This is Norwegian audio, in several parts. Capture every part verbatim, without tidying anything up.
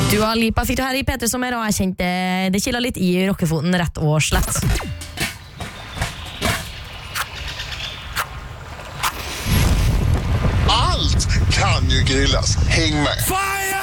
Dua Lipa fikk du her i P tre Sommer, og jeg kjente det kilet litt i rockefoten rett og slett. Alt kan ju grillas. Häng med. Fire!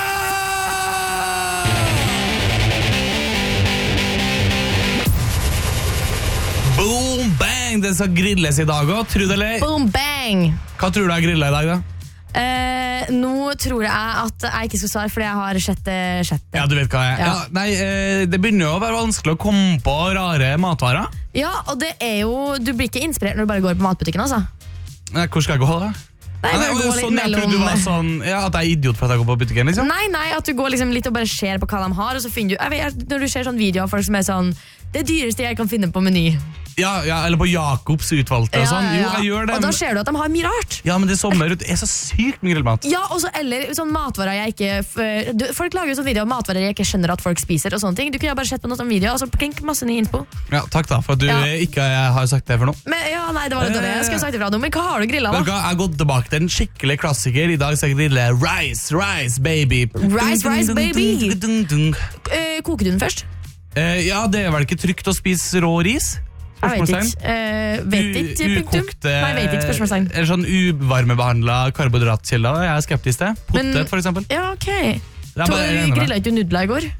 Boom, bang! Det skal grilles i dag også, tror du eller? Boom, bang! Hva tror du er grillet i dag da? Eh, nå tror jeg at jeg ikke skal svare, fordi jeg har sjette sjette. Ja, du vet hva jeg er. Ja. Ja, nei, eh, det begynner jo å være vanskelig å komme på rare matvarer. Ja, og det er jo, du blir ikke inspirert når du bare går på matbutikken, altså. Nei, hvor skal jeg gå da? Nei, Nei, bare det gå var litt sånn, jeg trodde du mellom- var sånn, ja, at jeg er idiot for at jeg går på butikken, liksom. Nei, nei, at du går liksom litt og bare ser på hva de har, og så finner du, jeg vet, når du ser sånn video av folk som er sånn, det dyreste jeg kan finne på Meny. Ja, ja, eller på Jakobs utvalgte og sånn. Ja, ja, ja. Jo, jeg gjør det. Og da men- ser du at de har mye rart. Ja, men det er sommer, det er så sykt med grillmat. Ja, også, eller sånn matvarer jeg ikke f- du, folk lager jo sånn video av matvarer jeg ikke skjønner at folk spiser og sånne ting. Du kunne jo bare sett på noen sånne videoer, og så klink masse ny info. Ja, takk da, for at du Ja. ikke har sagt det for noe. Men ja, nei, det var litt dårlig. Jeg skulle sagt ifra nå, men hva har du grillet Vet du da? hva, jeg har gått tilbake til en skikkelig klassiker. I dag skal jeg grille rice, rice, baby. Rice, rice, baby. Dung, dung, dung, dung. Eh, koker du den først? Eh, ja, det er vel ikke trygt å spise rå ris? Jeg vet Spørsmålstegn. ikke. Eh, vet ikke, U- punktum. ukokte- Nei, vet ikke, spørsmålstegn. Eller sånn uvarmebehandlet karbohydratkilder. Jeg er skeptisk til. Potet, Men- for eksempel. Ja, ok. Det er Så bare- jeg regner med. grillet ikke du nudler i går?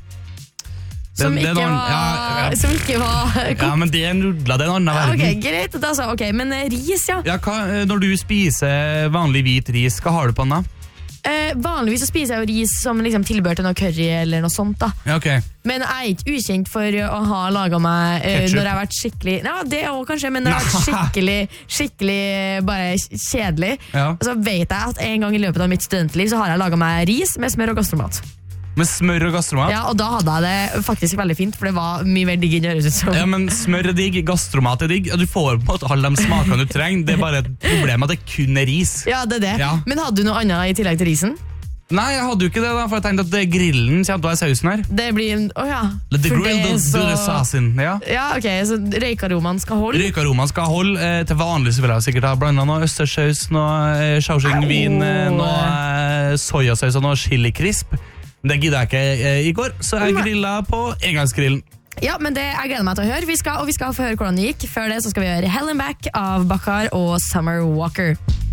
Som Det- det er ikke noen- var... ja, ja. Som ikke var... Ja, men det er nudler, det er en annen Ok, verden. greit, da så. Ok, men eh, ris, ja. Ja, hva, eh, når du spiser vanlig hvit ris, hva har du på den da? Eh, vanligvis så spiser jeg jo ris som liksom tilbehør til noe curry eller noe sånt da. Ja, ok. Men jeg er ikke ukjent for å ha laget meg eh, Ketchup. når jeg har vært skikkelig... Ja, det også kanskje, men når jeg har vært skikkelig, skikkelig bare kjedelig. Ja. Så vet jeg at en gang i løpet av mitt studentliv så har jeg laget meg ris med smør og gastromat. Med smør og gastromat? Ja, og da hadde jeg det faktisk veldig fint, for det var mye mer digg enn det høres ut som. Ja, men smør er digg, gastromat er digg. Ja, du får på en måte alle de smakene du trenger. Det er bare et problem at det kun er ris. Ja, det er det. Ja. Men hadde du noe annet i tillegg til risen? Nei, jeg hadde jo ikke det da, for jeg tenkte at det er grillen kommer til å være sausen her. Det blir en... Å ja. Let the For grill det er do så- the saucing, ja. Ja, ok, så røykaromaen skal holde. Røykaromaen skal holde. Eh, til vanlig så vil jeg sikkert ha blandet noe østersaus, noe eh, Shaoxing-vin, eh, noe eh, sojasaus og noe chili crisp. Det gidder jeg ikke eh, i går, så jeg Nei. grillet på engangsgrillen. Ja, men det jeg gleder meg til å høre. Vi skal, og vi skal få høre hvordan det gikk. Før det så skal vi høre Hell and Back av Bakkar og Summer Walker.